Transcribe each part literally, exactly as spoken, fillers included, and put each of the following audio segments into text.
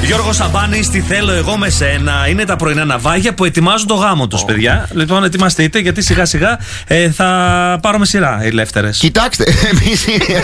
Γιώργος Σαμπάνης, τι θέλω εγώ με σένα. Είναι τα πρωινά ναυάγια που ετοιμάζουν το γάμο τους, oh. παιδιά. Λοιπόν, ετοιμαστείτε, γιατί σιγά σιγά ε, θα πάρουμε σειρά οι ελεύθερες. Κοιτάξτε, εμείς.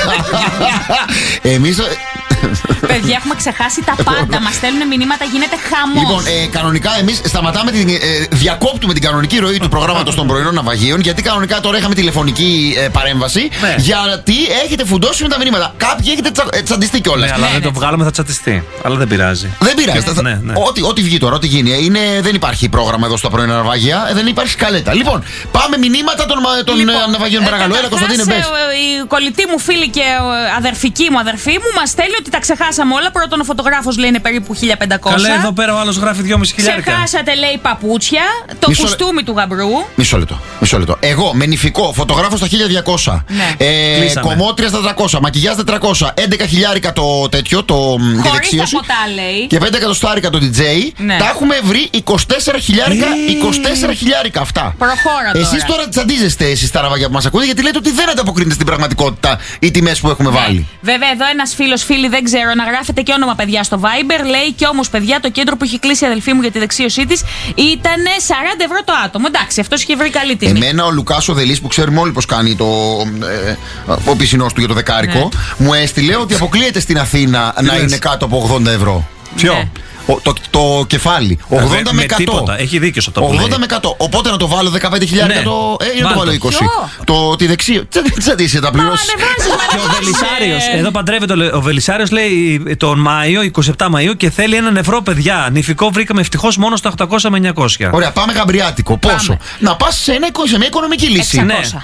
εμείς. Παιδιά, έχουμε ξεχάσει τα πάντα. Μας στέλνουν μηνύματα, γίνεται χαμός. Λοιπόν, ε, κανονικά εμείς σταματάμε την. Ε, διακόπτουμε την κανονική ροή του προγράμματος των πρωινών ναυαγίων. Γιατί κανονικά τώρα είχαμε τηλεφωνική ε, παρέμβαση. Ναι. Γιατί έχετε φουντώσει με τα μηνύματα. Κάποιοι έχετε τσα, ε, τσαντιστεί κιόλας. Ναι, αλλά ναι, δεν ναι. το βγάλουμε, θα τσατιστεί. Αλλά δεν πειράζει. Δεν πειράζει. Ναι, ναι, ναι. Ό,τι, ό,τι βγει τώρα, ό,τι γίνει. Είναι, δεν υπάρχει πρόγραμμα εδώ στα πρωινά ναυαγία. Δεν υπάρχει σκαλέτα. Λοιπόν, πάμε μηνύματα των, των λοιπόν, ναυαγίων, παρακαλώ. Έλα, Κωνσταντίνε, μπες. Η κολλητή μου φίλη και αδερφική μου αδερφή μου μας στέλνει ότι τα ξεχάσαμε όλα. Πρώτον, ο φωτογράφος λέει είναι περίπου χίλια πεντακόσια. Καλέ, εδώ πέρα ο άλλος γράφει δυόμισι χιλιάδες. Ξεχάσατε, λέει, παπούτσια, το Μισό... κουστούμι του γαμπρού. Μισό λεπτό. Μισό λεπτό. Εγώ με νηφικό, φωτογράφο στα χίλια διακόσια. Ναι. Ε, κομμότρια στα τριακόσια. Μακιγιάζ τετρακόσια. έντεκα χιλιάρικα το τέτοιο, το δεξίωση. Και πέντε εκατοστάρικα το ντι τζέι. Ναι. Τα έχουμε βρει είκοσι τέσσερα χιλιάρικα. είκοσι τέσσερα χιλιάρικα αυτά. Προχώρα τώρα. Εσείς τώρα τσαντίζεστε εσείς τα ναυαγιά που μας ακούτε, γιατί λέτε ότι δεν ανταποκρίνεται στην πραγματικότητα οι τιμές που έχουμε ναι. βάλει. Βέβαια, εδώ ένας φίλος, φίλη, δεν ξέρω, να γράφετε και όνομα παιδιά στο Viber. Λέει και όμως, παιδιά, το κέντρο που έχει κλείσει η αδελφή μου για τη δεξίωσή της ήταν σαράντα ευρώ το άτομο. Εντάξει, αυτός είχε βρει καλή τιμή. Εμένα ο Λουκάς ο Δελής, που ξέρουμε όλοι πως κάνει το, ε, ο πισινός του για το δεκάρικο, ναι. μου έστειλε ότι αποκλείεται στην Αθήνα Τι να λες? είναι κάτω από ογδόντα ευρώ. Ποιο? Ναι. Ο, το, το κεφάλι. ογδόντα με εκατό. Τίποτα. Έχει δίκιο σε αυτό που ογδόντα με εκατό. Οπότε να το βάλω δεκαπέντε χιλιάδες ναι. το. Ε, ή να το βάλω είκοσι. Το, τη δεξί. Τι τα πληρώσει. Και ο Βελισάριος. Εδώ παντρεύεται ο Βελισάριος, λέει τον Μάιο, εικοστή εβδόμη Μαΐου, και θέλει έναν ευρώ, παιδιά. Νηφικό βρήκαμε ευτυχώς μόνο στα οκτακόσια με εννιακόσια. Ωραία, πάμε γαμπριάτικο. Πόσο? Να πας σε, σε μια οικονομική λύση.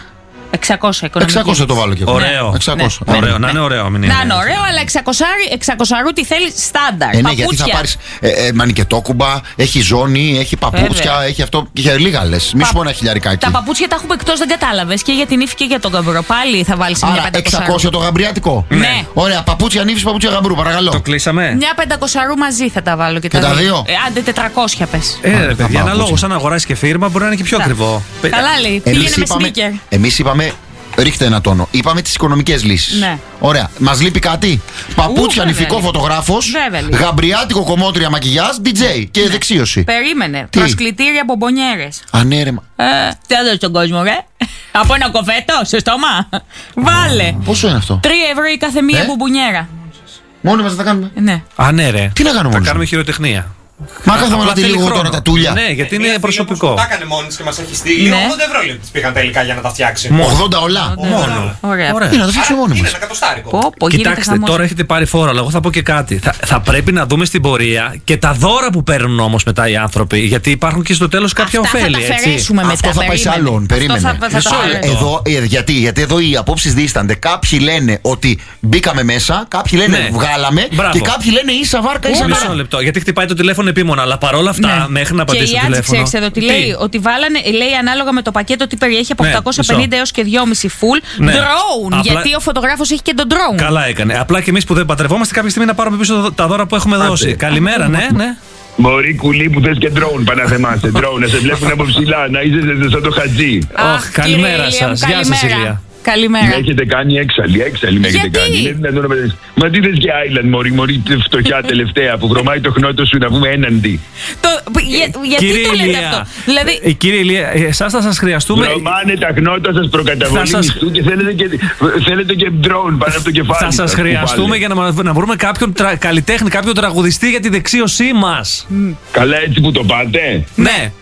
εξακόσια οικονομική. εξακόσια το βάλω και εγώ. Ωραίο. εξακόσια. Ναι. Ωραίο. Ναι. Να είναι ωραίο. Μην είναι. Να είναι ωραίο, αλλά εξακόσια τι θέλει στάνταρ. Ε, ναι, γιατί θα πάρεις ε, ε, μανικετόκουμπα, έχει ζώνη, έχει παπούτσια, Βέβαια. έχει αυτό. Για λίγα λες. Μη σου πω ένα χιλιαρικάκι. Τα παπούτσια τα έχουμε εκτός, δεν κατάλαβες. Και για την ύφη και για τον γαμπρό. Πάλι θα βάλεις μια πεντακόσια. εξακόσια το γαμπριάτικο. Ναι. Ωραία, παπούτσια νύφης, παπούτσια γαμπρού, παρακαλώ. Το κλείσαμε. Μια πεντακόσια μαζί θα τα βάλω και τα, και τα δύο. Ε, άντε τετρακόσια πες. Ε, παιδιά, αναλόγω αν αγοράσει και φίρμα μπορεί να είναι και πιο ακριβό. Καλά λέει. Πήγαινε με σνίκερ. Εμείς είπαμε. Ρίχτε ένα τόνο. Είπαμε τις οικονομικές λύσεις. Ναι. Ωραία. Μας λείπει κάτι? Παπούτσια, νηφικό, φωτογράφος, γαμπριάτικο, κομμότρια, μακιγιάζ, ντι τζέι και ναι. δεξίωση. Περίμενε. Προσκλητήρια, μπομπονιέρες. Ανέρεμα. Ε, τι έδωσε στον κόσμο, ρε. Από ένα κοφέτο, σε στόμα. Βάλε. Πόσο είναι αυτό? Τρία ευρώ η κάθε μία ε? μπομπονιέρα. Μόνοι μας θα τα κάνουμε. Ναι. Α, ναι, ρε. Τι να κάνουμε? Θα κάνουμε χειροτεχνία. Μα κάθομαι να τη λίγο τώρα τα τούλια. Ναι, γιατί είναι προσωπικό. Τα έκανε μόνη και μας έχει στείλει. Ναι. ογδόντα ευρώ λέει, της πήγαν τελικά για να τα φτιάξει. ογδόντα όλα. Μόνο. Ωραία. Είναι να το φτιάξουμε μόνοι μας. Είναι ένα κατοστάρικο. Κοιτάξτε, τώρα έχετε πάρει φόρο, αλλά εγώ θα πω και κάτι. Θα, θα πρέπει να δούμε στην πορεία και τα δώρα που παίρνουν όμως μετά οι άνθρωποι. Γιατί υπάρχουν και στο τέλος κάποια ωφέλη. Αυτό θα πάει σε άλλον. Περίμενε. Εδώ, γιατί, γιατί εδώ οι απόψεις δίστανται. Κάποιοι λένε ότι μπήκαμε μέσα, κάποιοι λένε βγάλαμε και κάποιοι λένε ίσα βάρκα ίσα βάρκα. Μισό λεπτό. Γιατί χτυπάει το τηλέφωνο επίμονα, αλλά παρόλα αυτά ναι. μέχρι να απαντήσω το τηλέφωνο. Και η Άτση, ξέρετε, ότι λέει, ότι βάλανε, λέει ανάλογα με το πακέτο τι περιέχει από ναι, οκτακόσια πενήντα έως και δυόμισι full ναι. drone. Απλά... Γιατί ο φωτογράφος έχει και τον drone. Καλά έκανε. Απλά και εμείς που δεν παντρευόμαστε, κάποια στιγμή να πάρουμε πίσω τα δώρα που έχουμε Άντε. δώσει. Καλημέρα, ναι, ναι. Μωρή κουλή που θες και drone, πάνε να θεμάσαι. Drone, να σε βλέπουν από ψηλά, να είσαι σαν το χατζή. Αχ, καλημέρα σας. Γεια σας, Ηλία. Καλημέρα. Με έχετε κάνει έξαλλη, έξαλλη με έχετε κάνει. Είναι Μα τι θες και Island, μωρή, μωρή φτωχιά τελευταία που βρωμάει το χνότο σου να πούμε έναντι. Το, για, γιατί κύριε το λέτε Ηλία, αυτό? Δηλαδή... ε, κύριε Ηλία, εσάς θα σας χρειαστούμε... Βρωμάνε τα χνότα σας προκαταβολή σας... μισθού και θέλετε και, θέλετε και drone πάνω από το κεφάλι. Θα σας χρειαστούμε για να, να βρούμε κάποιον τρα, καλλιτέχνη, κάποιον τραγουδιστή για τη δεξίωσή μας. Mm. Καλά έτσι που το πάτε. Ναι.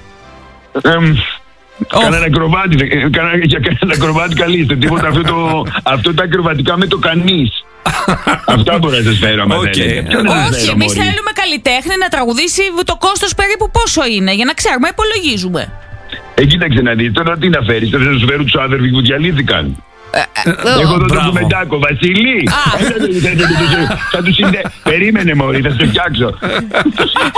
Oh. Κανένα ακροβάτι, για κανένα ακροβάτι καλείστε. Τίποτα αυτό, το, αυτό τα ακροβατικά με το κανείς. Αυτά μπορεί να σας φέρω άμα okay. θέλετε. Όχι, εμείς θέλουμε καλλιτέχνη να τραγουδήσει. Το κόστος περίπου πόσο είναι, για να ξέρουμε, υπολογίζουμε. Ε, κοίταξε να δεις, τώρα τι να φέρεις, θα σου φέρουν τους άδερφοι που διαλύθηκαν. Έχω εδώ το κουμεντάκο, Βασίλη! Θα του συνδε... Περίμενε μωρή, θα σε φτιάξω.